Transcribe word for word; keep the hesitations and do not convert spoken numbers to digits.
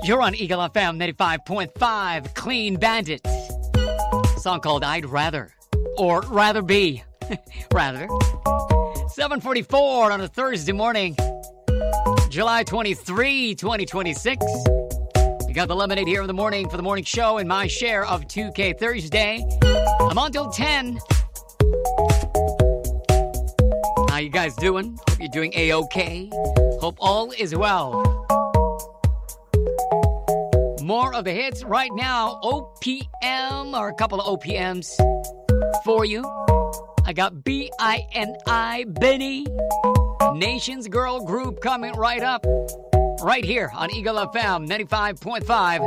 You're on Eagle F M ninety-five point five, Clean Bandit. A song called I'd Rather, or Rather Be. Rather. seven forty-four on a Thursday morning, July twenty-third, twenty twenty-six. We got the Lemonade here in the morning for the morning show and my share of two K Thursday. I'm on till ten. How you guys doing? Hope you're doing A-okay. Hope all is well. More of the hits right now. O P M, or a couple of O P Ms for you. I got B I N I, Benny, Nations Girl Group coming right up. Right here on Eagle F M ninety-five point five.